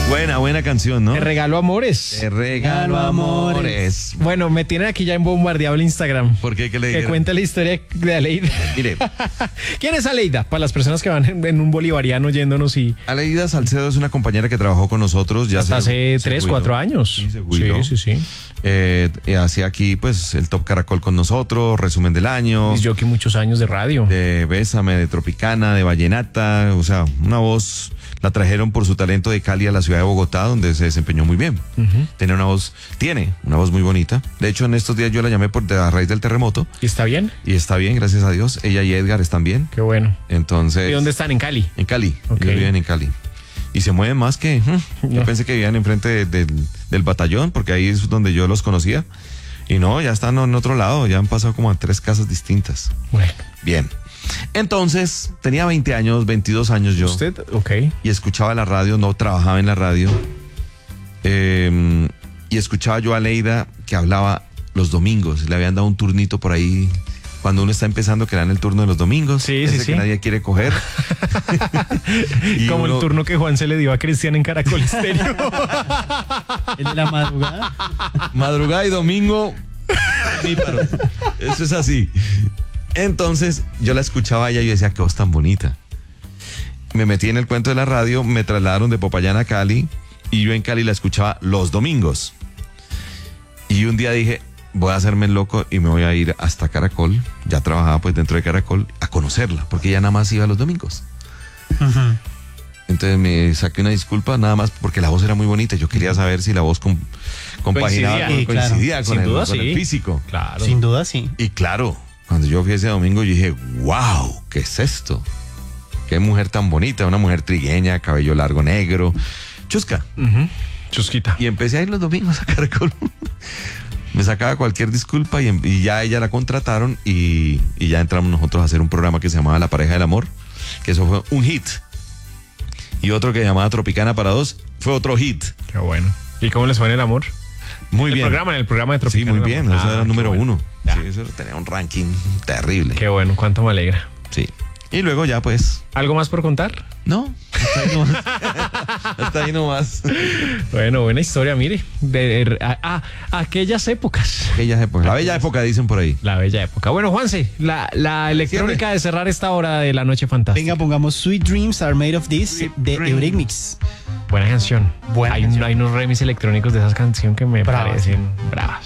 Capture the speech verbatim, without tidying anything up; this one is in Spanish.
Buena, buena canción, ¿no? Te regalo amores. Te regalo amores. Bueno, me tienen aquí ya en bombardeado el Instagram. ¿Por qué? ¿Qué le Que dijeron? cuente la historia de Aleida. Mire, ¿Quién es Aleida? Para las personas que van en, en un bolivariano yéndonos y Aleida Salcedo es una compañera que trabajó con nosotros ya hasta hace se tres, jubiló. cuatro años. Sí, se jubiló. sí, sí, sí. Eh, y hacía aquí pues el Top Caracol con nosotros, resumen del año, Yo que muchos años de radio. de Bésame, de Tropicana, de Vallenata, o sea, una voz, la trajeron por su talento de Cali a la ciudad de Bogotá, donde se desempeñó muy bien. Ujú. Tiene una voz, tiene una voz muy bonita. De hecho, en estos días yo la llamé por a raíz del terremoto ¿Y está bien? y está bien, gracias a Dios. Ella y Edgar están bien. Qué bueno. Entonces, ¿Y dónde están? ¿En Cali? en Cali, Ok. ellos viven en Cali. Y se mueven más que... hmm, Yo No. pensé que vivían enfrente de- del, del batallón, porque ahí es donde yo los conocía. Y no, ya están en otro lado, ya han pasado como a tres casas distintas. Bueno. Bien. Entonces, tenía veinte años, veintidós años yo. ¿Usted? Ok. Y escuchaba la radio, no trabajaba en la radio. Eh, y escuchaba yo a Aleida que hablaba los domingos. Le habían dado un turnito por ahí cuando uno está empezando, que dan el turno de los domingos. Sí, ese sí, que sí. nadie quiere coger. Y Como uno- el turno que Juan se le dio a Cristian en Caracol Estéreo. ¿El de la madrugada? Madrugada y domingo. Píparo. Eso es así. Entonces yo la escuchaba a ella y yo decía, qué voz tan bonita. Me metí en el cuento de la radio, me trasladaron de Popayán a Cali y yo en Cali la escuchaba los domingos. Y un día dije, voy a hacerme el loco y me voy a ir hasta Caracol. Ya trabajaba pues dentro de Caracol a conocerla, porque ella nada más iba los domingos. Entonces me saqué una disculpa nada más porque la voz era muy bonita. Yo quería saber si la voz com- compaginaba, Coincidía. Sí, claro. coincidía con, Sin el, duda, con el sí. físico. Claro. Sin duda, sí. Y claro, cuando yo fui ese domingo, yo dije, wow, ¿qué es esto? Qué mujer tan bonita, una mujer trigueña, cabello largo negro, chusca. Ujú. Chusquita. Y empecé a ir los domingos a Caracol. Me sacaba cualquier disculpa y, em- y ya ella la contrataron y, y ya entramos nosotros a hacer un programa que se llamaba La Pareja del Amor, que eso fue un hit. Y otro que se llamaba Tropicana para dos, fue otro hit. Qué bueno. ¿Y cómo les fue en el amor? Muy el bien. programa, en el programa de Sí, Tropicana. muy bien, Ah, eso era qué número bueno. uno. Ya. Sí, eso tenía un ranking terrible. Qué bueno, cuánto me alegra. Sí. Y luego ya pues, ¿Algo más por contar? no, hasta ahí nomás. Hasta ahí nomás. Bueno, buena historia, mire. De, de- a, a- aquellas épocas. Aquellas épocas, la bella época dicen por ahí. La bella época. Bueno, Juanse, la, la electrónica de cerrar esta hora de la noche fantástica. Venga, pongamos Sweet Dreams Are Made of This Sweet de Dreams. Eurythmics. Buena canción. Buena hay, canción. hay unos remix electrónicos de esas canciones que me Bravas, parecen bravas.